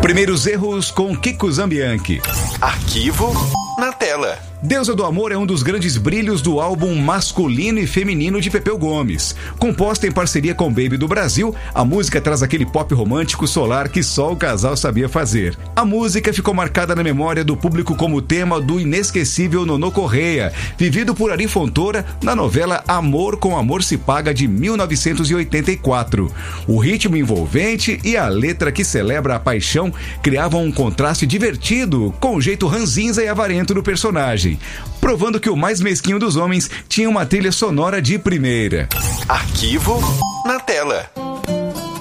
Primeiros erros com Kiko Zambianchi. Arquivo na tela. Deusa do Amor é um dos grandes brilhos do álbum Masculino e Feminino de Pepeu Gomes. Composta em parceria com Baby do Brasil, a música traz aquele pop romântico solar que só o casal sabia fazer. A música ficou marcada na memória do público como tema do inesquecível Nonô Correia, vivido por Ari Fontoura na novela Amor com Amor se Paga de 1984. O ritmo envolvente e a letra que celebra a paixão criavam um contraste divertido com o jeito ranzinza e avarento do personagem, provando que o mais mesquinho dos homens tinha uma trilha sonora de primeira. Arquivo na tela.